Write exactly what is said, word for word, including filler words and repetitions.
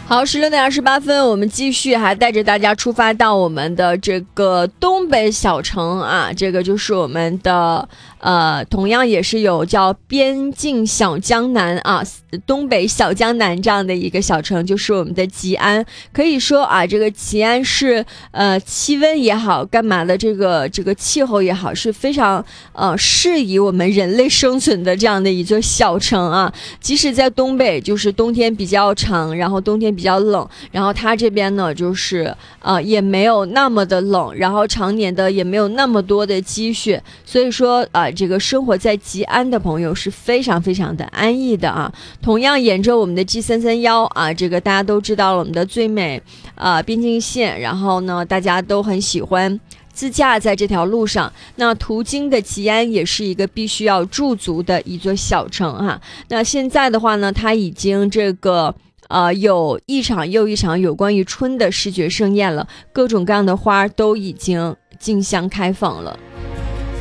好，十六点二十八分，我们继续还带着大家出发到我们的这个东北小城啊，这个就是我们的呃，同样也是有叫边境小江南啊，东北小江南这样的一个小城，就是我们的吉安。可以说啊，这个吉安是呃气温也好，干嘛的这个这个气候也好，是非常呃适宜我们人类生存的这样的一座小城啊。即使在东北，就是冬天比较长，然后冬天比较冷，然后它这边呢就是呃也没有那么的冷，然后常年的也没有那么多的积雪，所以说啊、呃、这个生活在吉安的朋友是非常非常的安逸的啊。同样沿着我们的 G 三三一啊，这个大家都知道了，我们的最美啊、呃、边境线，然后呢大家都很喜欢自驾在这条路上，那途经的吉安也是一个必须要驻足的一座小城哈。那现在的话呢，它已经这个呃有一场又一场有关于春的视觉盛宴了，各种各样的花都已经竞相开放了。